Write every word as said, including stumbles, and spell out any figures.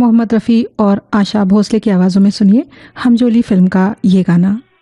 मोहम्मद रफ़ी और आशा भोसले की आवाज़ों में सुनिए हमजोली फ़िल्म का ये गाना।